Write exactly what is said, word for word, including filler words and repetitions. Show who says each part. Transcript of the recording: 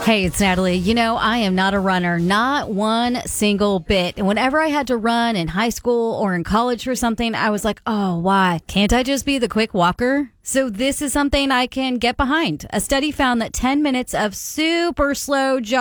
Speaker 1: Hey, it's Natalie. You know, I am not a runner, not one single bit. And whenever I had to run in high school or in college for something, I was like, oh, why? Can't I just be the quick walker? So this is something I can get behind. A study found that ten minutes of super slow jogging